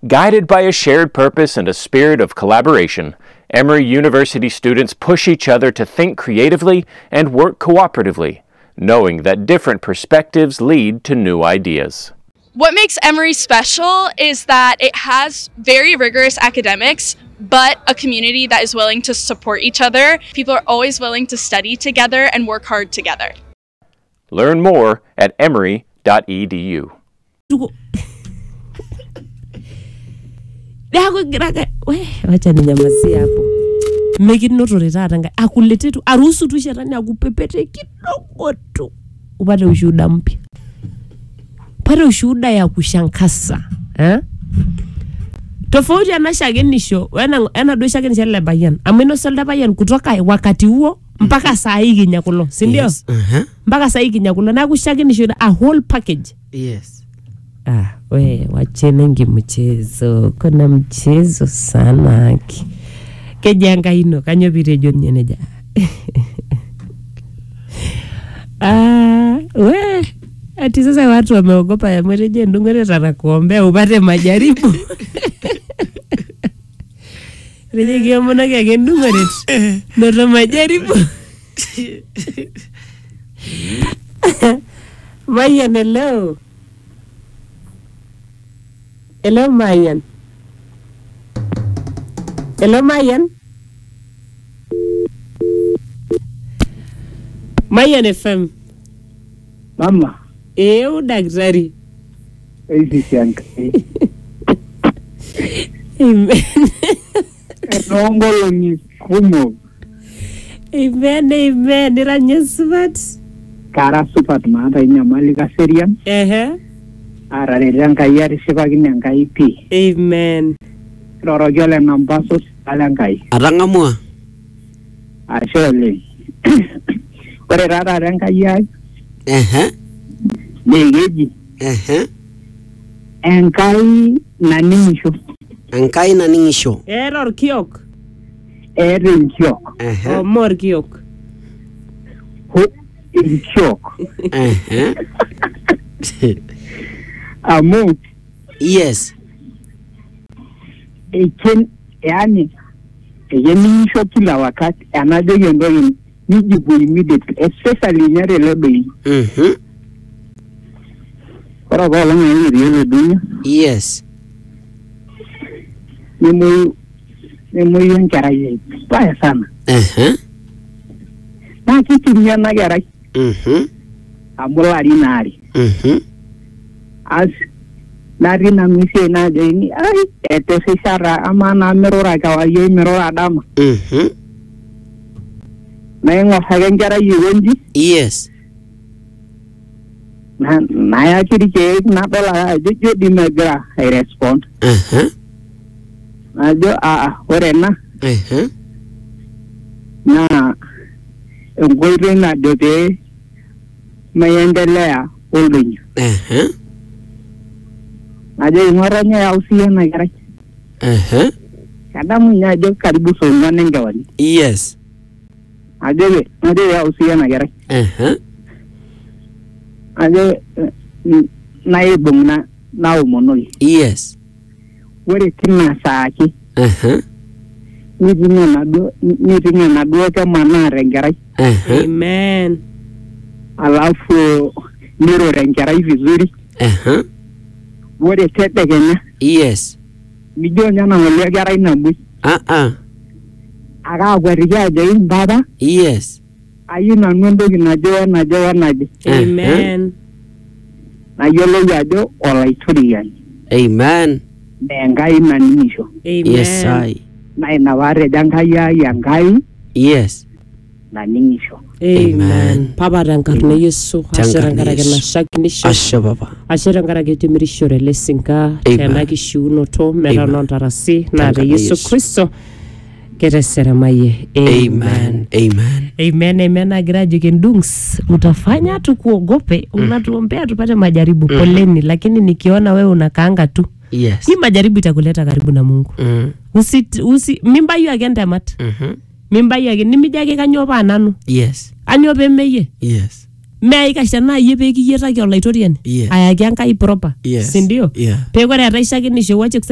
Guided by a shared purpose and a spirit of collaboration, Emory University students push each other to think creatively and work cooperatively, knowing that different perspectives lead to new ideas. What makes Emory special is that it has very rigorous academics, but a community that is willing to support each other. People are always willing to study together and work hard together. Learn more at emory.edu. Wacha ninyamazie hapo. Mmekinoto tata akulete tu aruhusu tu shetani akupepete kidogo tu. Upate ushuhuda mpya. Upate ushuhuda ya kushangaza, Tofauti na shagenisho, wana do shagenisho la bayan. Ameno solda bayan kutoka wakati huo mpaka saa hii kinyakulo, si ndio? Yes. Mpaka saa hii kinyakulo na kushagenisho a whole package. Yes. We wachenengi mchezo. Kuna mchezo sana ki. Kejanga ino kanyo birejo nyeneja. We ati sasa watu wameogopa ya mwereje ndungere tana kuombea upate majaribu. Reje kiamona kage ndungere ndo majaribu. Mayan, hello. Hello, Mayan. Hello, Mayan. Mayan FM. Mama. Daktari. Hizi sianka. Amen. Nongolo ni kumo. Amen. Niranya supat. Kara supat mata inyamali ka serian. Arare kai yari sipagi nyangai pi. Amen. Rorogele nambaso alangai. Arangamua. Ashole. Ore rara rangai yai. Negeji. Enkai naningisho. Enkai naningisho. Error kiok. Erin kiok. Mor kiok. Ho in kiok. Amu. Yes. Eken yani yeningisho kila wakati anaje yendo nijibu immediately, especially nyare lebe. Kora bala ngani yele dunya. Yes. Nemu yankara ye. Baya sana. Na kitu nyana gara. Amulari nari. As nari na misi na deni ai ete sisara ama na merora kawaye merora dama. Na ngo hagenjara yuwenji. Yes. Na ya kiri ke na bela je di megra I respond. Ajo orena. Na ngoire na dote mayendelea olunyu. Ajo ngoranya ya usia na gara. Kada munya jo karibu songa nengawani. Yes. Ajo ya usia na gara. Ajo na ibung na umonoi. Yes. Wore tina saaki. Nitinga na do kama na rengerai. Amen. Alafu niro rengerai vizuri. Wore tete kenya. Yes. Bijo nyana ngole garai na bui. Aga gwariga jai baba. Yes. Ayuna nondo ginajo na di. Amen. Na yolo yajo olaiturian. Amen. Nengai na nisho. Amen. Yes, I. Na inaware dangaya yangai. Yes. Na nisho. Amen. Papa dankarne Yesu. Ashirangara gena shakinisho. Asha baba. Ashirangara gete mirishore lesinga. Tena kishuno to melanontarasi na re Yesu Kristo. Keresera maye. Amen. Amen. Amen. Amen. Agraji kendungs. Utafanya tu kuogope. Unatuombea tupate majaribu. Poleni. Lakini nikiona wewe unakaanga tu. Yes. Hii majaribu itakuleta karibu na Mungu. Mimba yu agenda mat. Mimba yu agenda. Nimijage kanyoba nanu. Yes. Anyobe meye. Yes. Mea ikashana yebe kiyeta kia olaitorian. Yes. Ayakianga ipropa. Yes. Sindio? Yeah. Pekore ataisha kinisho wache